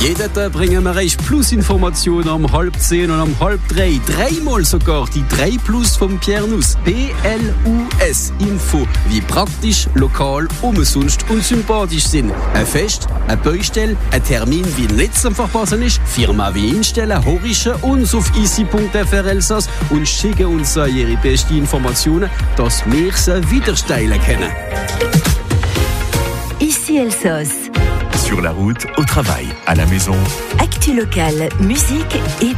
Heute bringen wir euch Plus-Informationen um 9:30 und um 2:30. Dreimal sogar die 3 Plus vom Pierre Nuss. PLUS Info, wie praktisch, lokal, umsonst und sympathisch sind. Ein Fest, eine Baustelle, ein Termin wie nicht zum Verpassen ist. Firma wie instellen, horischen uns auf easy.fr Elsass und schicken uns ihre besten Informationen, dass wir sie wieder steilen können. Ici Elsass. Sur la route, au travail, à la maison. Actu locale, musique et